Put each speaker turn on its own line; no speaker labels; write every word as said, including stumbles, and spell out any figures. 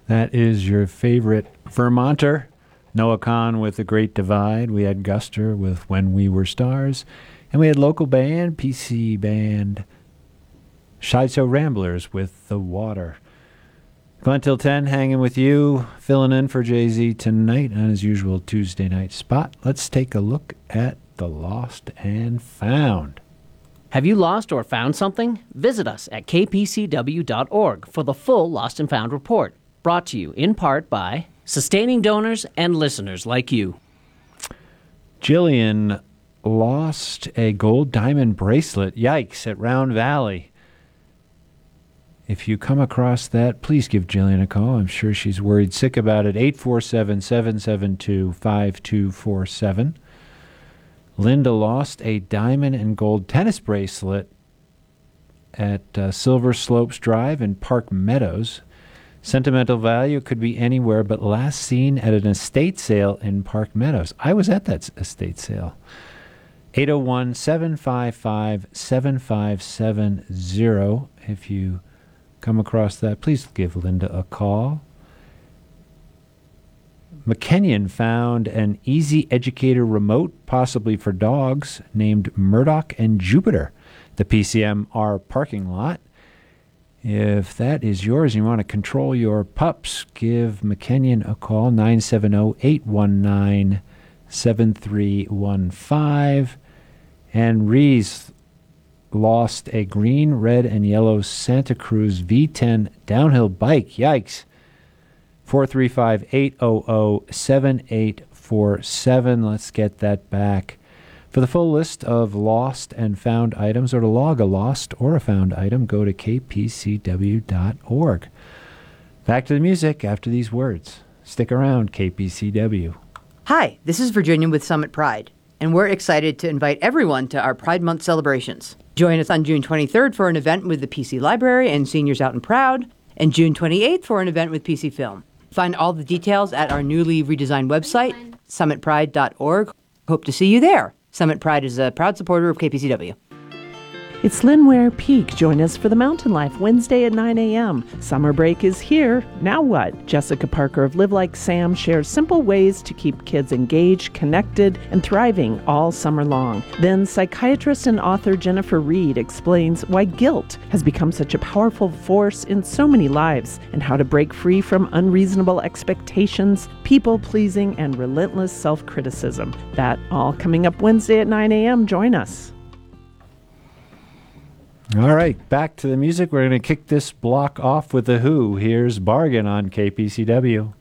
That is your favorite Vermonter. Noah Kahn with The Great Divide. We had Guster with When We Were Stars. And we had local band, P C band, Sideshow Ramblers with The Water. Glenn Till ten hanging with you, filling in for Jay-Z tonight on his usual Tuesday night spot. Let's take a look at the Lost and Found.
Have you lost or found something? Visit us at k p c w dot org for the full Lost and Found report. Brought to you in part by sustaining donors and listeners like you.
Jillian lost a gold diamond bracelet. Yikes, at Round Valley. If you come across that, please give Jillian a call. I'm sure she's worried sick about it. eight four seven, seven seven two, five two four seven. Linda lost a diamond and gold tennis bracelet at uh, Silver Slopes Drive in Park Meadows. Sentimental value could be anywhere, but last seen at an estate sale in Park Meadows. I was at that estate sale. eight oh one, seven five five, seven five seven zero. If you come across that, please give Linda a call. McKenyon found an Easy Educator remote, possibly for dogs, named Murdoch and Jupiter, the P C M R parking lot. If that is yours and you want to control your pups, give McKenyon a call, nine seven zero, eight one nine, seven three one five. And Rees lost a green, red, and yellow Santa Cruz V ten downhill bike. Yikes. four three five, eight zero zero, seven eight four seven. Let's get that back. For the full list of lost and found items, or to log a lost or a found item, go to k p c w dot org. Back to the music after these words. Stick around, K P C W.
Hi, this is Virginia with Summit Pride, and we're excited to invite everyone to our Pride Month celebrations. Join us on June twenty-third for an event with the P C Library and Seniors Out and Proud, and June twenty-eighth for an event with P C Film. Find all the details at our newly redesigned website, summit pride dot org. Hope to see you there. Summit Pride is a proud supporter of K P C W.
It's Lynn Ware Peak. Join us for the Mountain Life Wednesday at nine a.m. Summer break is here. Now what? Jessica Parker of Live Like Sam shares simple ways to keep kids engaged, connected, and thriving all summer long. Then psychiatrist and author Jennifer Reed explains why guilt has become such a powerful force in so many lives and how to break free from unreasonable expectations, people-pleasing, and relentless self-criticism. That all coming up Wednesday at nine a.m. Join us.
All right, back to the music. We're going to kick this block off with The Who. Here's Bargain on K P C W.